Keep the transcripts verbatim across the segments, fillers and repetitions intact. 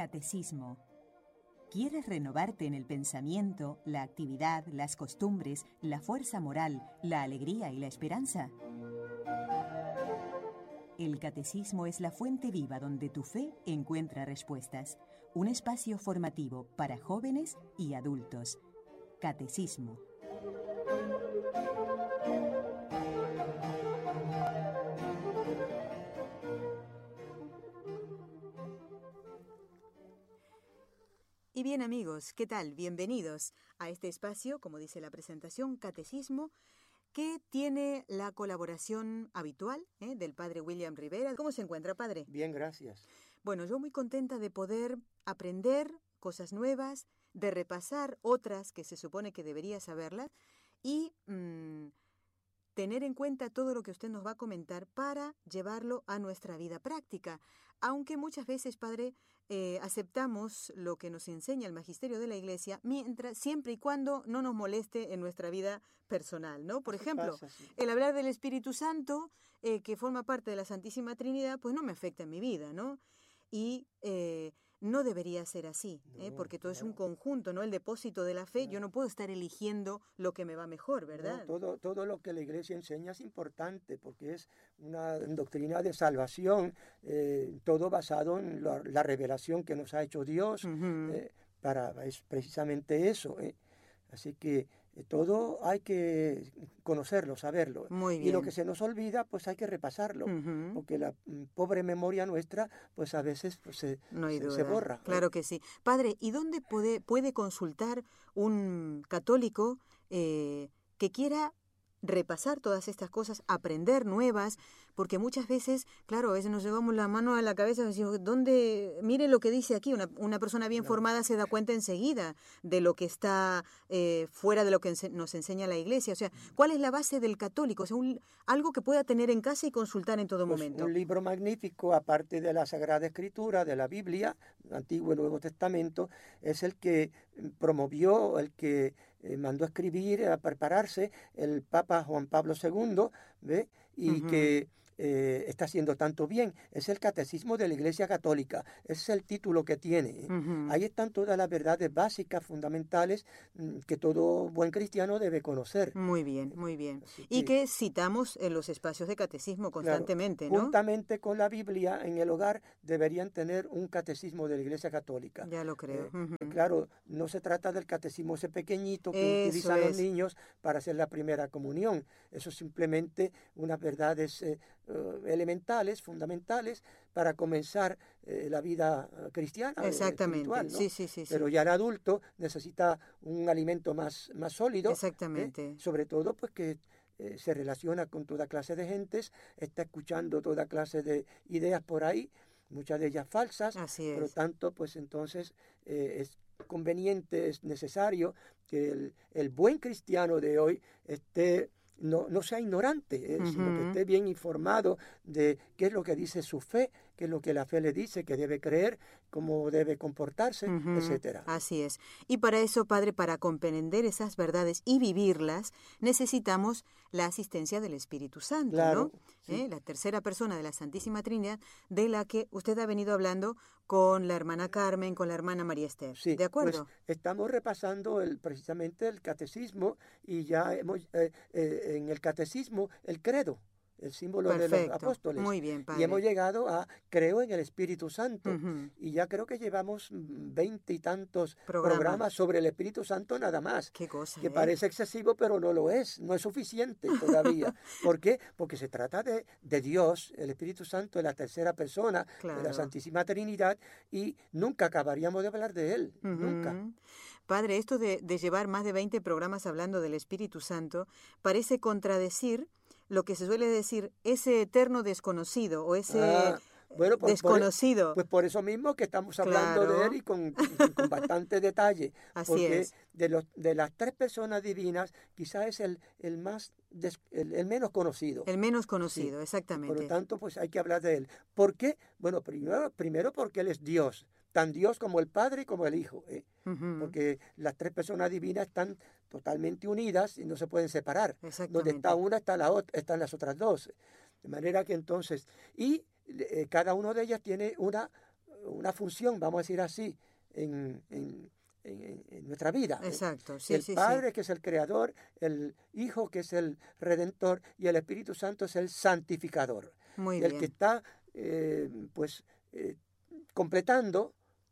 Catecismo. ¿Quieres renovarte en el pensamiento, la actividad, las costumbres, la fuerza moral, la alegría y la esperanza? El Catecismo es la fuente viva donde tu fe encuentra respuestas. Un espacio formativo para jóvenes y adultos. Catecismo. Y bien, amigos, ¿qué tal? Bienvenidos a este espacio, como dice la presentación, Catecismo, que tiene la colaboración habitual ¿eh? del padre William Rivera. ¿Cómo se encuentra, padre? Bien, gracias. Bueno, yo muy contenta de poder aprender cosas nuevas, de repasar otras que se supone que debería saberlas y mmm, tener en cuenta todo lo que usted nos va a comentar para llevarlo a nuestra vida práctica. Aunque muchas veces, padre, eh, aceptamos lo que nos enseña el magisterio de la Iglesia, mientras, siempre y cuando no nos moleste en nuestra vida personal, ¿no? Por ejemplo, pasa, sí. el hablar del Espíritu Santo, eh, que forma parte de la Santísima Trinidad, pues no me afecta en mi vida, ¿no? Y eh, no debería ser así, ¿eh? No, porque todo claro. es un conjunto, ¿no? El depósito de la fe, Claro. yo no puedo estar eligiendo lo que me va mejor, ¿verdad? No, todo, todo lo que la Iglesia enseña es importante porque es una doctrina de salvación, eh, todo basado en la, la revelación que nos ha hecho Dios, Uh-huh. eh, para, es precisamente eso. Eh. Así que eh, todo hay que conocerlo, saberlo. Muy Y lo bien. que se nos olvida, pues hay que repasarlo, Uh-huh. porque la mm, pobre memoria nuestra, pues a veces pues, se, No hay se, duda. se borra. Claro ¿eh? que sí. Padre, ¿y dónde puede, puede consultar un católico eh, que quiera repasar todas estas cosas, aprender nuevas? Porque muchas veces, claro, a veces nos llevamos la mano a la cabeza y decimos, ¿dónde? Mire lo que dice aquí. Una, una persona bien Claro. formada se da cuenta enseguida de lo que está eh, fuera de lo que ense- nos enseña la Iglesia. O sea, ¿cuál es la base del católico? O sea, un, algo que pueda tener en casa y consultar en todo Pues momento. un libro magnífico, aparte de la Sagrada Escritura, de la Biblia, Antiguo y Nuevo Testamento, es el que promovió, el que eh, mandó a escribir, a prepararse el Papa Juan Pablo segundo, ¿ve? Y Uh-huh. que eh, está haciendo tanto bien. Es el Catecismo de la Iglesia Católica, ese es el título que tiene. ¿eh? Uh-huh. Ahí están todas las verdades básicas, fundamentales, mm, que todo buen cristiano debe conocer. Muy bien, muy bien. Así Y que, que citamos en los espacios de catecismo claro, constantemente, ¿no? juntamente con la Biblia en el hogar deberían tener un catecismo de la Iglesia Católica. Ya lo creo. Eh, Ujú. claro, no se trata del catecismo ese pequeñito que Eso utilizan los es. niños para hacer la primera comunión. Eso es simplemente unas verdades eh, eh, elementales, fundamentales, para comenzar eh, la vida eh, cristiana, eh, Exactamente. espiritual, ¿no? Sí, sí, sí, sí. Pero ya el adulto necesita un alimento más, más sólido. Exactamente. ¿eh? Sobre todo, pues que eh, se relaciona con toda clase de gentes, está escuchando toda clase de ideas por ahí, muchas de ellas falsas. Así Por lo es. tanto, pues entonces eh, es conveniente, es necesario que el, el buen cristiano de hoy esté, no, no sea ignorante, eh, Ujú. sino que esté bien informado de qué es lo que dice su fe, qué es lo que la fe le dice que debe creer, cómo debe comportarse, Ujú. etcétera. Así es. Y para eso, Padre, para comprender esas verdades y vivirlas, necesitamos la asistencia del Espíritu Santo, Claro, ¿no? sí. ¿Eh? La tercera persona de la Santísima Trinidad, de la que usted ha venido hablando con la hermana Carmen, con la hermana María Esther. Sí, ¿De acuerdo? pues estamos repasando el, precisamente el catecismo y ya hemos eh, eh, en el catecismo el credo, el símbolo de los Perfecto. apóstoles. Muy bien, Y hemos Padre. llegado a creo en el Espíritu Santo. Ujú. Y ya creo que llevamos veinte y tantos Programa. programas sobre el Espíritu Santo nada más. Qué cosa, Que ¿eh? parece excesivo, pero no lo es, no es suficiente todavía. ¿Por qué? Porque se trata de, de Dios, el Espíritu Santo, de la tercera persona, Claro. de la Santísima Trinidad, y nunca acabaríamos de hablar de Él, Ujú. nunca. Padre, esto de, de llevar más de veinte programas hablando del Espíritu Santo parece contradecir lo que se suele decir, ese eterno desconocido o ese Ah, bueno, por, por, desconocido. pues por eso mismo que estamos hablando de Claro. Él y con, con, con bastante detalle, Así porque es. de, los, de las tres personas divinas quizás es el, el más des, el, el menos conocido. El menos conocido, Sí. exactamente. Por lo tanto, pues hay que hablar de Él. ¿Por qué? Bueno, primero, primero porque Él es Dios, tan Dios como el Padre y como el Hijo, ¿eh? Ujú. Porque las tres personas divinas están totalmente unidas y no se pueden separar. Donde Exactamente. está una, está la otra, están las otras dos. De manera que entonces, y eh, cada uno de ellas tiene una una función, vamos a decir así, en, en, en, en nuestra vida. Exacto, sí, el sí, Padre, sí. que es el Creador, el Hijo, que es el Redentor, y el Espíritu Santo es el Santificador. Muy El que bien. está, eh, pues, eh, completando,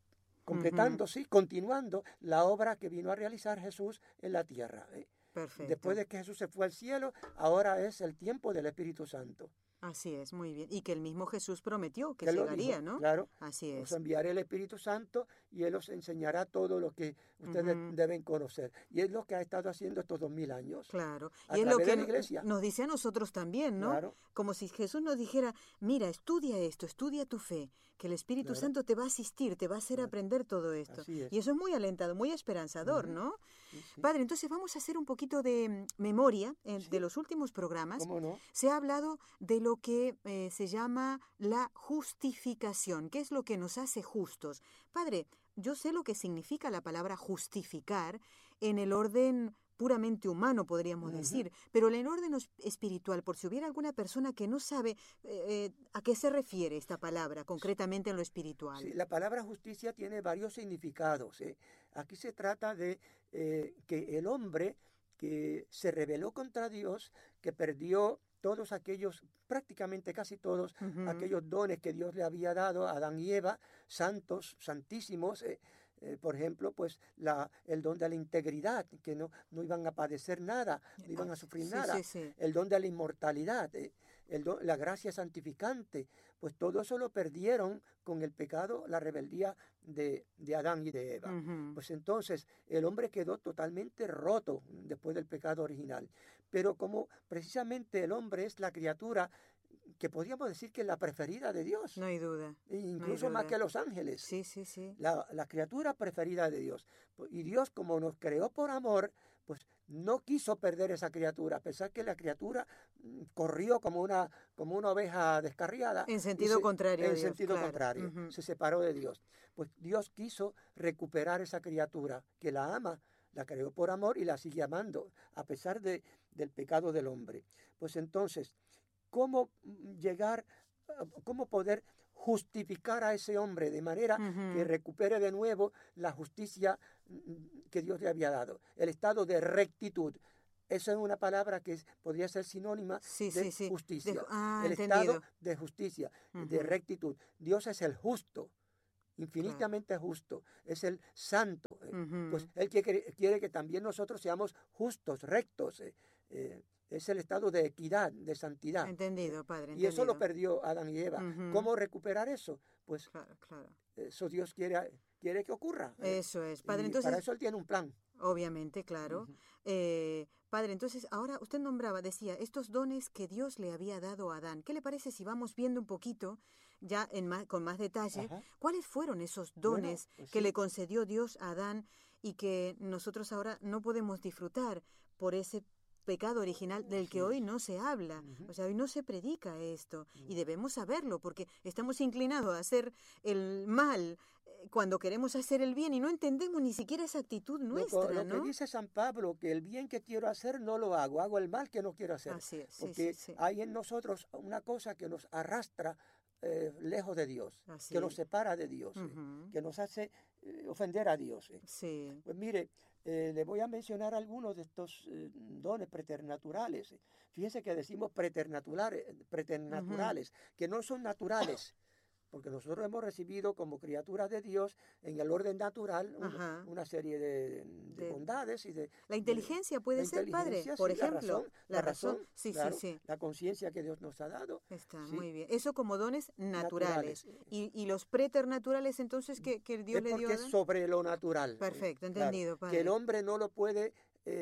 Ujú. completando, sí, continuando la obra que vino a realizar Jesús en la tierra. ¿eh? Después Perfecto. de que Jesús se fue al cielo, ahora es el tiempo del Espíritu Santo. Así es, muy bien. Y que el mismo Jesús prometió que Que él lo dijo, llegaría, ¿no? claro. Así Os es. enviaré el Espíritu Santo y Él os enseñará todo lo que ustedes Ujú. deben conocer. Y es lo que ha estado haciendo estos dos mil años Claro. a Y es lo través que de la no- iglesia. nos dice a nosotros también, ¿no? Claro, Como si Jesús nos dijera, mira, estudia esto, estudia tu fe, que el Espíritu claro, Santo te va a asistir, te va a hacer claro. aprender todo esto. Así Y es. eso es muy alentador, muy esperanzador, Ujú. ¿no? Sí, sí. Padre, entonces vamos a hacer un poquito de mm, memoria eh, de Sí, los últimos programas. ¿cómo no? Se ha hablado de lo que eh, se llama la justificación, que es lo que nos hace justos. Padre, yo sé lo que significa la palabra justificar en el orden puramente humano, podríamos Ujú. decir, pero en el orden os- espiritual, por si hubiera alguna persona que no sabe eh, eh, a qué se refiere esta palabra, concretamente en lo espiritual. Sí, la palabra justicia tiene varios significados. ¿eh? Aquí se trata de eh, que el hombre que se rebeló contra Dios, que perdió todos aquellos, prácticamente casi todos, Ujú. aquellos dones que Dios le había dado a Adán y Eva, santos, santísimos, eh, eh, por ejemplo, pues la, el don de la integridad, que no, no iban a padecer nada, no iban a sufrir Sí, sí, nada, sí. el don de la inmortalidad, eh, el don- la gracia santificante, pues todo eso lo perdieron con el pecado, la rebeldía de, de Adán y de Eva. Ujú. Pues entonces el hombre quedó totalmente roto después del pecado original. Pero como precisamente el hombre es la criatura que podríamos decir que es la preferida de Dios, No hay duda, e no hay incluso más duda. que los ángeles, Sí, sí, sí. la, la criatura preferida de Dios. Y Dios, como nos creó por amor, pues no quiso perder esa criatura, a pesar que la criatura mm, corrió como una, como una oveja descarriada En y sentido se, contrario a en Dios, sentido claro. contrario, Ujú. se separó de Dios. Pues Dios quiso recuperar esa criatura que la ama, la creó por amor y la sigue amando, a pesar de, del pecado del hombre. Pues entonces, ¿cómo mm, llegar, a- cómo poder justificar a ese hombre de manera que Ujú. recupere de nuevo la justicia mm, que Dios le había dado, el estado de rectitud? Esa es una palabra que es- podría ser sinónima Sí, de sí, sí. De ju- justicia, ah, el estado entendido. de justicia, de Ujú. rectitud. Dios es el justo, Claro. infinitamente justo, es el santo. eh. Pues Ujú. Él quiere, quiere que también nosotros seamos justos, rectos. eh, eh, es el estado de equidad, de santidad. eh. Entendido, padre, Y eso lo entendido. perdió Adán y Eva. Ujú. ¿Cómo recuperar eso? Pues Claro, claro. eso Dios quiere, quiere que ocurra. eh. Eso es, padre. Y para Entonces, eso Él tiene un plan. obviamente, claro. Ujú. Eh, padre, entonces ahora usted nombraba, decía, estos dones que Dios le había dado a Adán. ¿Qué le parece si vamos viendo un poquito, ya en más, con más detalle, Ajá. cuáles fueron esos Bueno, dones pues que sí. le concedió Dios a Adán y que nosotros ahora no podemos disfrutar por ese pecado original del Así que hoy es. no se habla? Ujú. O sea, hoy no se predica esto y No. debemos saberlo porque estamos inclinados a hacer el mal eh, cuando queremos hacer el bien y no entendemos ni siquiera esa actitud Lo, co- nuestra, lo que ¿no? dice San Pablo, que el bien que quiero hacer no lo hago, hago el mal que no quiero hacer, Así es, sí, sí, porque sí. hay en nosotros una cosa que nos arrastra eh, lejos de Dios, que nos Así. separa de Dios, eh, Ujú. que nos hace eh, ofender a Dios. eh. Sí. Pues mire, eh, le voy a mencionar algunos de estos eh, dones preternaturales. eh. Fíjese que decimos preternaturales, Ujú. preternaturales, que no son naturales, porque nosotros hemos recibido como criaturas de Dios en el orden natural un- Ajá. una serie de, de De bondades y de, la de- inteligencia la puede ser, padre, inteligencia, por sí, la ejemplo. razón, la La razón. razón, Sí, sí, claro, sí. la conciencia que Dios nos ha dado, Está sí, muy bien. Eso como dones naturales. naturales. eh. Y, y los preternaturales entonces que, que Dios Es le dio porque a es Adán. sobre lo natural, eh, Perfecto, claro, entendido, que el padre. hombre no lo puede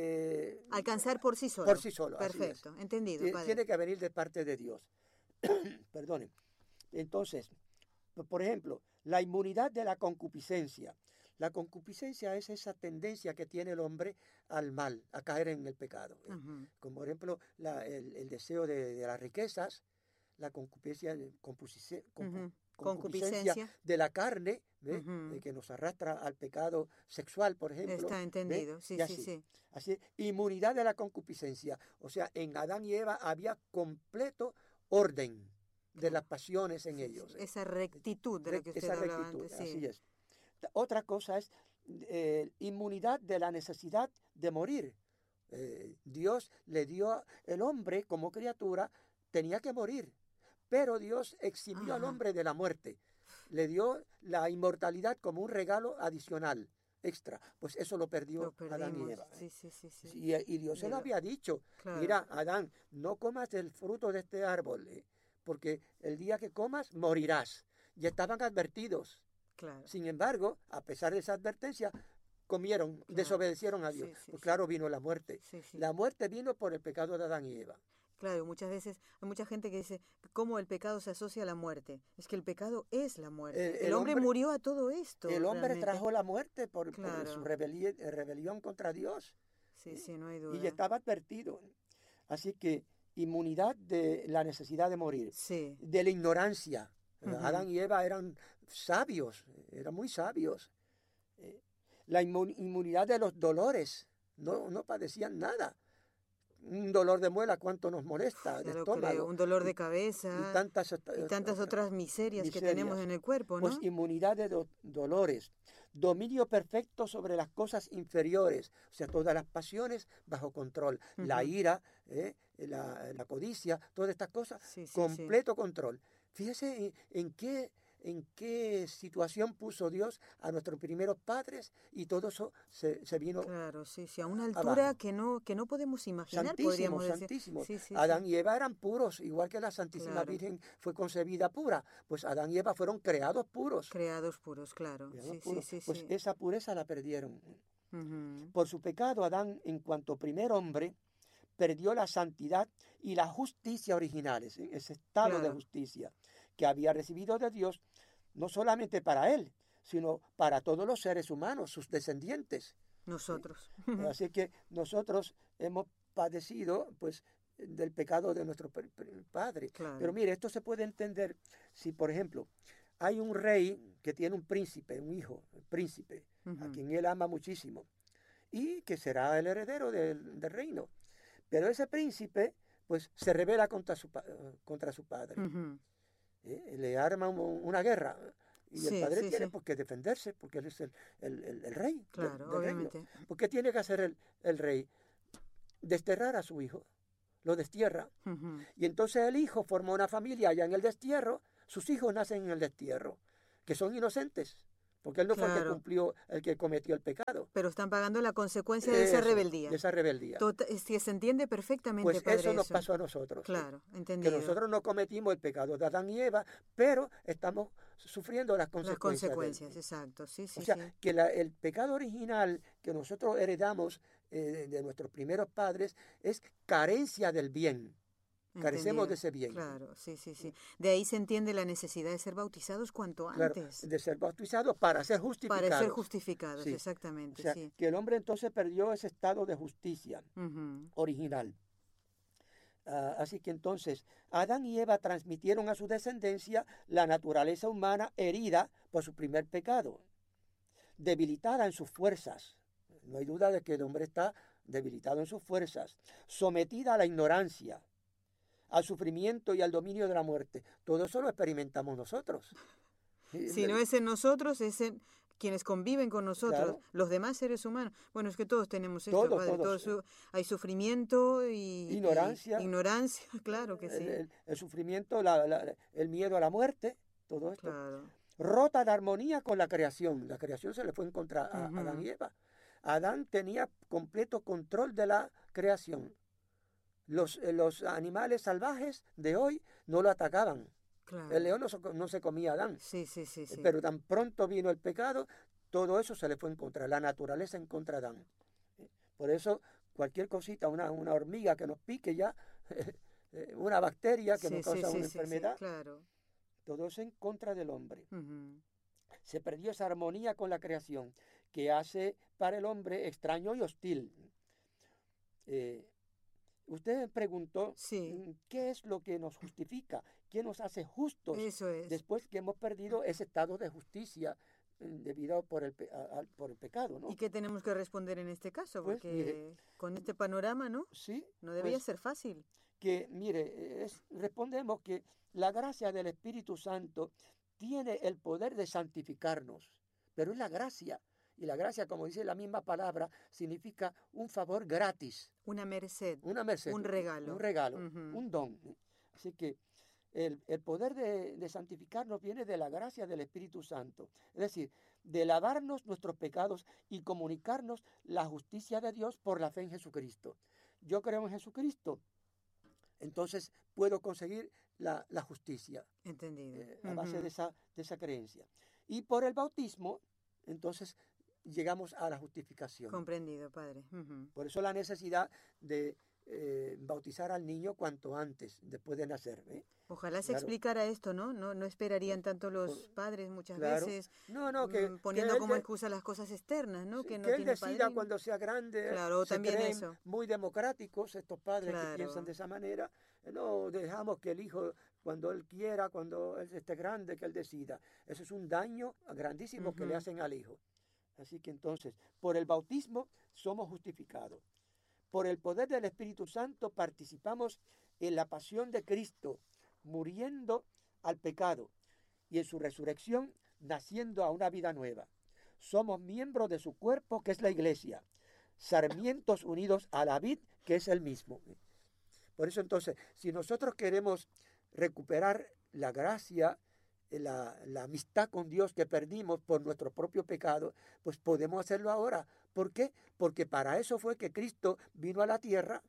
eh, Alcanzar por sí por solo. sí solo, así es. Perfecto, entendido, Tie- padre. Tiene que venir de parte de Dios. Perdone. Entonces, P- por ejemplo, la inmunidad de la concupiscencia. La concupiscencia es esa tendencia que tiene el hombre al mal, a caer en el pecado. ¿eh? Ujú. Como por ejemplo la- el, el deseo de, de las riquezas, la concupiscencia, concupisce- concu- Ujú. concupiscencia Concupiscencia. de la carne, ¿ve? Eh, Ujú. que nos arrastra al pecado sexual, por ejemplo. Está ¿ve? entendido. Sí, Y sí, así. sí. Así, inmunidad de la concupiscencia. O sea, en Adán y Eva había completo orden. de las pasiones en ellos. Esa rectitud de lo que usted Esa hablaba rectitud, antes. Sí. así es. Otra cosa es eh, inmunidad de la necesidad de morir. Eh, Dios le dio el hombre como criatura, tenía que morir, pero Dios eximió al Ajá. hombre de la muerte, le dio la inmortalidad como un regalo adicional, extra. Pues eso lo perdió Lo Adán y perdimos. Eva. Sí, sí, sí, sí. Y, y Dios se De lo lo- había dicho, Claro. mira, Adán, no comas el fruto de este árbol, eh, porque el día que comas morirás. Ya estaban advertidos. Claro. Sin embargo, a pesar de esa advertencia, comieron, Claro. desobedecieron a Dios. Sí, sí, Pues sí. claro, vino la muerte. Sí, sí. La muerte vino por el pecado de Adán y Eva. Claro, muchas veces hay mucha gente que dice cómo el pecado se asocia a la muerte. Es que el pecado es la muerte. El- El, el hombre, hombre- murió a todo esto. El hombre realmente. trajo la muerte por, por Claro. su rebeli- rebelión contra Dios. Sí, sí, no hay duda. Y ya estaba advertido. Así que inmunidad de la necesidad de morir, Sí. de la ignorancia. Ujú. Adán y Eva eran sabios, eran muy sabios. Eh, La inmu- inmunidad de los dolores, no, no padecían nada. Un dolor de muela, ¿cuánto nos molesta? De Ya lo estómago. creo. Un dolor de Y- cabeza y tantas, y tantas otras miserias, que miserias. tenemos en el cuerpo, ¿no? Pues inmunidad de do- dolores, dominio perfecto sobre las cosas inferiores, o sea, todas las pasiones bajo control, la Ujú. ira, eh, la, la codicia, todas estas cosas, Sí, sí, sí. completo control. Fíjese en, en qué, en qué situación puso Dios a nuestros primeros padres y todo eso se, se vino Claro, sí, sí, a una altura abajo. que no que no podemos imaginar, Santísimos, podríamos decir. santísimos. Sí, sí, Adán sí. y Eva eran puros, igual que la Santísima Claro. Virgen fue concebida pura. Pues Adán y Eva fueron creados puros. Creados puros, claro. creados Sí, puros. sí, sí, Pues sí. esa pureza la perdieron. Ujú. Por su pecado, Adán, en cuanto primer hombre, perdió la santidad y la justicia originales, ¿eh? Ese estado de Claro. justicia que había recibido de Dios, no solamente para él, sino para todos los seres humanos, sus descendientes. Nosotros. Así que nosotros hemos padecido, pues, del pecado de nuestro per- per- padre. Claro. Pero mire, esto se puede entender si, por ejemplo, hay un rey que tiene un príncipe, un hijo, príncipe, a Ujú. quien él ama muchísimo, y que será el heredero del, del reino. Pero ese príncipe, pues, se rebela contra su, pa- contra su padre. Ujú. ¿eh? Le arma un- una guerra. Y Sí, el padre sí, tiene sí. pues, que defenderse, porque él es el, el- el- el rey de- Claro, del reino. obviamente. ¿Por qué tiene que hacer el, el rey? Desterrar a su hijo. Lo destierra. Ujú. Y entonces el hijo forma una familia allá en el destierro. Sus hijos nacen en el destierro, que son inocentes, porque él no fue el que Claro. cumplió, el que cometió el pecado. Pero están pagando la consecuencia de esa Eso, rebeldía. de esa rebeldía. Tota- es que se entiende perfectamente, Pues padre, eso nos eso. pasó a nosotros. ¿eh? Claro, Que entendido. nosotros no cometimos el pecado de Adán y Eva, pero estamos sufriendo las Las consecuencias. de él. consecuencias, exacto. Sí, sí, O sea, sí. que la- el pecado original que nosotros heredamos eh, de, de nuestros primeros padres es carencia del bien. Carecemos Entendido. de ese bien. Claro, sí, sí, sí. De ahí se entiende la necesidad de ser bautizados cuanto Claro, antes. de ser bautizados para ser justificados. Para ser justificados, Sí. exactamente, O sea, sí. que el hombre entonces perdió ese estado de justicia Ujú. original. Ah, así que entonces Adán y Eva transmitieron a su descendencia la naturaleza humana herida por su primer pecado, debilitada en sus fuerzas. No hay duda de que el hombre está debilitado en sus fuerzas, sometida a la ignorancia, al sufrimiento y al dominio de la muerte. Todo eso lo experimentamos nosotros. Si no es en nosotros, es en quienes conviven con nosotros, Claro. los demás seres humanos. Bueno, es que todos tenemos esto, Todos, padre. todos. Todo su- hay sufrimiento y Ignorancia. y ignorancia, claro que sí. el, el- el sufrimiento, la- la- el miedo a la muerte, todo esto. Claro. Rota de armonía con la creación. La creación se le fue en contra a Ujú. Adán y Eva. Adán tenía completo control de la creación. Los, eh, los animales salvajes de hoy no lo atacaban. Claro. El león no, so- no se comía a Adán. Sí, sí, sí, sí. Pero tan pronto vino el pecado, todo eso se le fue en contra, la naturaleza en contra de Adán. Por eso, cualquier cosita, una, una hormiga que nos pique ya, una bacteria que Sí, nos sí, causa sí, una sí, sí, enfermedad, claro. todo eso en contra del hombre. Ujú. Se perdió esa armonía con la creación que hace para el hombre extraño y hostil. Eh, usted preguntó, Sí. mm, ¿qué es lo que nos justifica? ¿Qué nos hace justos Eso es. después que hemos perdido ese estado de justicia eh, debido por el, pe- a- a- por el pecado, ¿no? ¿Y qué tenemos que responder en este caso? Pues, Porque mire, con este panorama, ¿no? Sí, No debería pues, ser fácil. que, mire, es, respondemos que la gracia del Espíritu Santo tiene el poder de santificarnos, pero es la gracia. Y la gracia, como dice la misma palabra, significa un favor gratis. Una merced. Una merced. Un regalo. Un regalo, uh-huh. un don. Así que el, el poder de, de santificarnos viene de la gracia del Espíritu Santo. Es decir, de lavarnos nuestros pecados y comunicarnos la justicia de Dios por la fe en Jesucristo. Yo creo en Jesucristo, entonces puedo conseguir la, la justicia. Entendido. Eh, a base uh-huh. de, esa, de esa creencia. Y por el bautismo, entonces llegamos a la justificación. Comprendido, Padre. Uh-huh. Por eso la necesidad de eh, bautizar al niño cuanto antes, después de nacer. ¿eh? Ojalá se claro. explicara esto, ¿no? ¿no? No esperarían tanto los padres muchas claro. veces no, no, que, poniendo que como de, excusa las cosas externas, ¿no? Sí, que no que él tiene decida padrino. Cuando sea grande. Claro, se también creen eso. Muy democráticos estos padres claro. que piensan de esa manera. No dejamos que el hijo, cuando él quiera, cuando él esté grande, que él decida. Eso es un daño grandísimo uh-huh. que le hacen al hijo. Así que entonces, por el bautismo somos justificados. Por el poder del Espíritu Santo participamos en la pasión de Cristo, muriendo al pecado y en su resurrección naciendo a una vida nueva. Somos miembros de su cuerpo, que es la iglesia, sarmientos unidos a la vid, que es el mismo. Por eso entonces, si nosotros queremos recuperar la gracia, La, la amistad con Dios que perdimos por nuestro propio pecado, pues podemos hacerlo ahora. ¿Por qué? Porque para eso fue que Cristo vino a la tierra,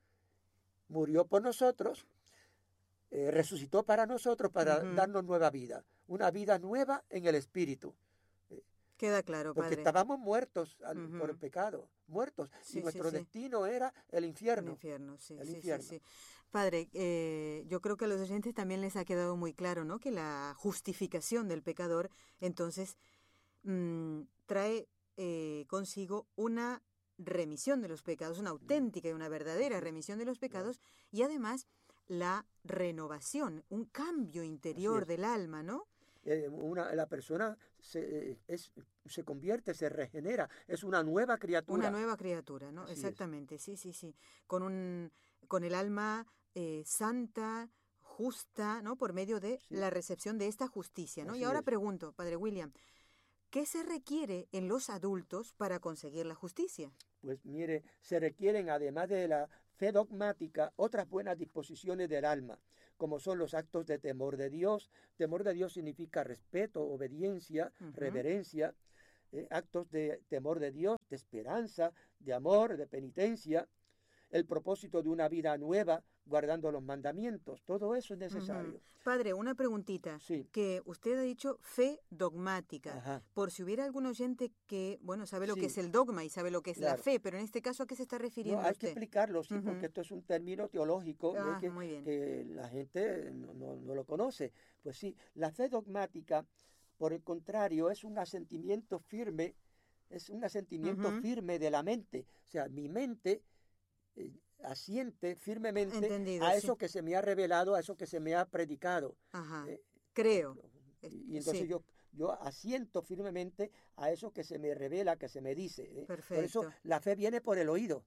murió por nosotros, eh, resucitó para nosotros, para uh-huh. darnos nueva vida, una vida nueva en el Espíritu. Queda claro, Porque Padre. estábamos muertos al, uh-huh. por el pecado, muertos. Sí, y nuestro sí, sí. destino era el infierno. El infierno, sí. El sí, infierno. Sí, sí. Padre, eh, yo creo que a los oyentes también les ha quedado muy claro, ¿no? Que la justificación del pecador, entonces, mmm, trae eh, consigo una remisión de los pecados, una auténtica y una verdadera remisión de los pecados, y además la renovación, un cambio interior del alma, ¿no? Eh, una, la persona se, es, se convierte, se regenera, es una nueva criatura. Una nueva criatura, ¿no? Así Exactamente, es. sí, sí, sí. Con, un, con el alma eh, santa, justa, ¿no? Por medio de sí. la recepción de esta justicia, ¿no? Así y ahora es. pregunto, Padre William, ¿qué se requiere en los adultos para conseguir la justicia? Pues mire, se requieren, además de la fe dogmática, otras buenas disposiciones del alma, como son los actos de temor de Dios. Temor de Dios significa respeto, obediencia, uh-huh. reverencia, eh, actos de temor de Dios, de esperanza, de amor, de penitencia, el propósito de una vida nueva, guardando los mandamientos. Todo eso es necesario. Uh-huh. Padre, una preguntita. Sí. Que usted ha dicho fe dogmática. Ajá. Por si hubiera algún oyente que, bueno, sabe lo sí. que es el dogma y sabe lo que es claro. la fe, pero en este caso, ¿a qué se está refiriendo no, hay usted? que explicarlo, sí, uh-huh. porque esto es un término teológico ah, que, muy bien. que la gente no, no, no lo conoce. Pues sí, la fe dogmática, por el contrario, es un asentimiento firme, es un asentimiento uh-huh. firme de la mente. O sea, mi mente eh, asiente firmemente Entendido, a sí. eso que se me ha revelado, a eso que se me ha predicado. Ajá, eh, creo. Y, y entonces sí. yo, yo asiento firmemente a eso que se me revela, que se me dice. ¿eh? Perfecto. Por eso la fe viene por el oído.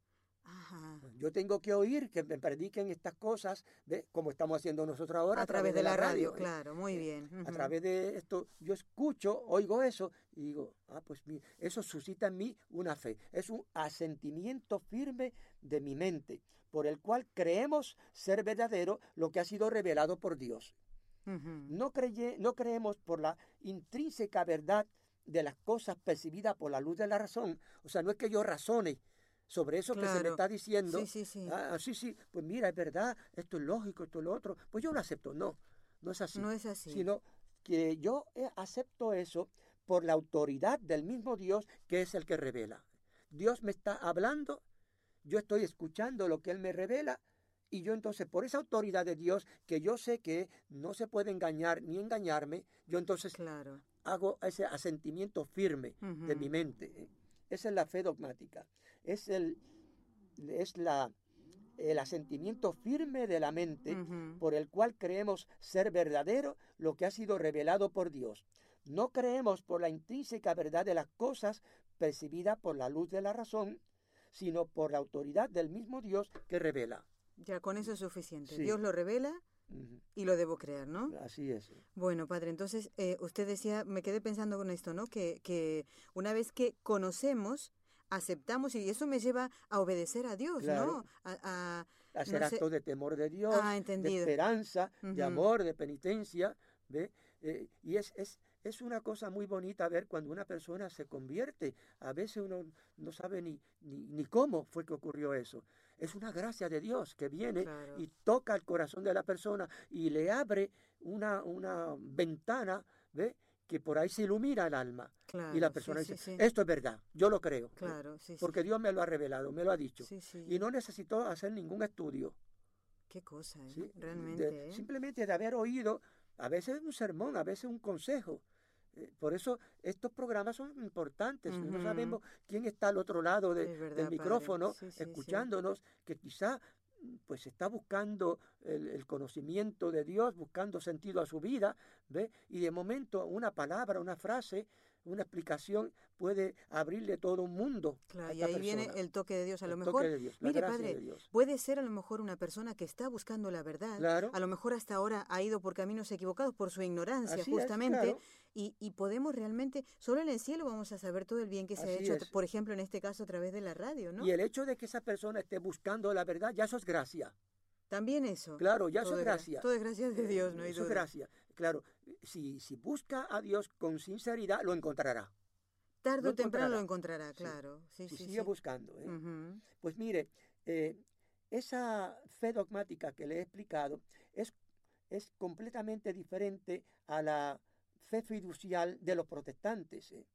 Ajá. Yo tengo que oír que me prediquen estas cosas, ¿ve? Como estamos haciendo nosotros ahora. A, a través, través de, de la radio, radio claro, muy bien. Uh-huh. A través de esto, yo escucho, oigo eso y digo, ah, pues mira, eso suscita en mí una fe. Es un asentimiento firme de mi mente, por el cual creemos ser verdadero lo que ha sido revelado por Dios. Uh-huh. No, creye, no creemos por la intrínseca verdad de las cosas percibidas por la luz de la razón. O sea, no es que yo razone sobre eso claro. que se me está diciendo. Sí, sí, sí. Ah, sí, sí, pues mira, es verdad, esto es lógico, esto es lo otro. Pues yo lo acepto. No, no es así. No es así. Sino que yo acepto eso por la autoridad del mismo Dios, que es el que revela. Dios me está hablando, yo estoy escuchando lo que Él me revela, y yo entonces, por esa autoridad de Dios, que yo sé que no se puede engañar ni engañarme, yo entonces claro. hago ese asentimiento firme uh-huh. de mi mente. Esa es la fe dogmática. Es el, es la, el asentimiento firme de la mente uh-huh. por el cual creemos ser verdadero lo que ha sido revelado por Dios. No creemos por la intrínseca verdad de las cosas percibida por la luz de la razón, sino por la autoridad del mismo Dios que revela. Ya con eso es suficiente. Sí. Dios lo revela Ujú. y lo debo creer, ¿no? Así es. Bueno, padre, entonces eh, usted decía, me quedé pensando con esto, ¿no? Que, que una vez que conocemos, aceptamos y eso me lleva a obedecer a Dios, Claro. ¿no? A, a- Hacer no sé- actos de temor de Dios, Ah, de entendido. esperanza, de Ujú. amor, de penitencia, ¿ve? Eh, y es, es, es una cosa muy bonita ver cuando una persona se convierte. A veces uno no sabe ni, ni, ni cómo fue que ocurrió eso. Es una gracia de Dios que viene Claro, y toca el corazón de la persona y le abre una, una ventana, ¿ve? Que por ahí se ilumina el alma. Y la claro, sí, persona sí, dice, sí, esto es verdad, yo lo creo, ¿ve? claro, sí, sí, Porque Dios me lo ha revelado, me lo ha dicho. sí, sí. Y no necesitó hacer ningún estudio. Qué cosa, ¿eh? ¿Sí? Realmente, De- ¿eh? simplemente de haber oído, a veces un sermón, a veces un consejo. Eh, por eso estos programas son importantes. No Ujú. sabemos quién está al otro lado de- Es del verdad, padre. micrófono Sí, sí, sí. escuchándonos, que quizá mm, pues está buscando el, el conocimiento de Dios, buscando sentido a su vida, ¿ve? Y de momento una palabra, una frase, una explicación puede abrirle todo un mundo a Claro, y esta ahí persona. viene el toque de Dios. A lo El toque mejor, de Dios, la mire, gracia padre, de Dios. puede ser a lo mejor una persona que está buscando la verdad. Claro, A lo mejor hasta ahora ha ido por caminos equivocados por su ignorancia, así es, justamente. claro, Y, y podemos realmente, solo en el cielo vamos a saber todo el bien que se ha así hecho, es. por ejemplo, en este caso a través de la radio, ¿no? Y el hecho de que esa persona esté buscando la verdad, ya eso es gracia. También eso. Claro, ya eso Todo es es, gra- gracia. todo es gracias de Eh, Dios, no hay Eso es duda. gracia. Claro, si, si busca a Dios con sinceridad, lo encontrará. Tarde Lo o temprano lo encontrará. encontrará, Sí. claro. Sí, Si sí, sigue sí. buscando, ¿eh? Ujú. Pues mire, eh, esa fe dogmática que le he explicado es, es completamente diferente a la fe fiducial de los protestantes. ¿eh?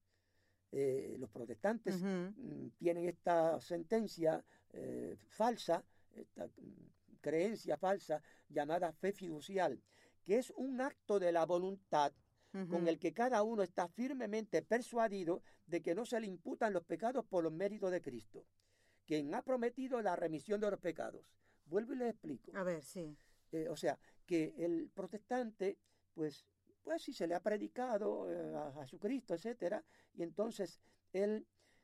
Eh, los protestantes Ujú. mm, tienen esta sentencia eh, falsa, esta mm, creencia falsa llamada fe fiducial, que es un acto de la voluntad con Ujú. el que cada uno está firmemente persuadido de que no se le imputan los pecados por los méritos de Cristo, quien ha prometido la remisión de los pecados. Vuelvo y les explico. A ver, sí. Eh, o sea, que el protestante, pues, pues sí se le ha predicado eh, a Jesucristo, etcétera, y entonces él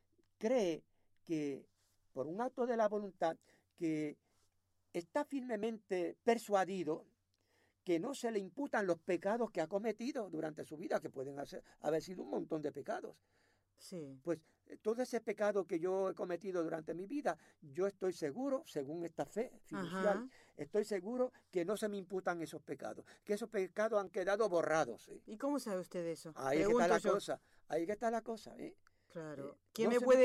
cree que por un acto de la voluntad, que está firmemente persuadido que no se le imputan los pecados que ha cometido durante su vida, que pueden hacer, haber sido un montón de pecados. Sí. Pues eh, todo ese pecado que yo he cometido durante mi vida, yo estoy seguro, según esta fe fiducial, Ajá. estoy seguro que no se me imputan esos pecados, que esos pecados han quedado borrados. ¿eh? ¿Y cómo sabe usted eso? Ahí es que está Pregunto la yo. cosa, ahí es que está la cosa. ¿eh? Claro. Eh, ¿Quién no me se me puede